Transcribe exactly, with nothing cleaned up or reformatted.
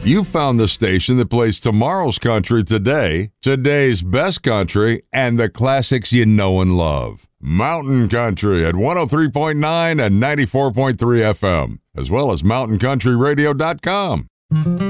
You found the station that plays tomorrow's country today, today's best country, and the classics you know and love. Mountain Country at one oh three point nine and ninety-four point three F M, as well as mountain country radio dot com.